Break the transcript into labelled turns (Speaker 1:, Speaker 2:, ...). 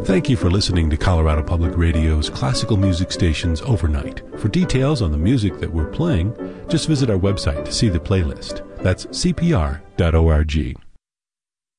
Speaker 1: Thank you for listening to Colorado Public Radio's classical music stations overnight. For details on the music that we're playing, just visit our website to see the playlist. That's cpr.org.